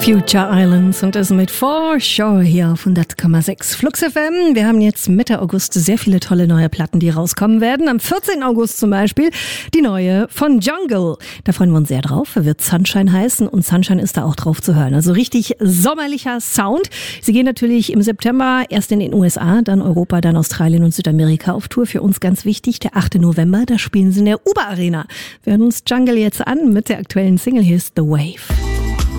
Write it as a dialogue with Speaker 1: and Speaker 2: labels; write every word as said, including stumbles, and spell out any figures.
Speaker 1: Future Islands und das mit For Sure hier auf hundert Komma sechs Flux F M. Wir haben jetzt Mitte August sehr viele tolle neue Platten, die rauskommen werden. Am vierzehnten August zum Beispiel die neue von Jungle. Da freuen wir uns sehr drauf. Wird Sunshine heißen und Sunshine ist da auch drauf zu hören. Also richtig sommerlicher Sound. Sie gehen natürlich im September erst in den U S A, dann Europa, dann Australien und Südamerika auf Tour. Für uns ganz wichtig, der achte November, da spielen sie in der Uber Arena. Wir hören uns Jungle jetzt an mit der aktuellen Single. Hier ist The Wave.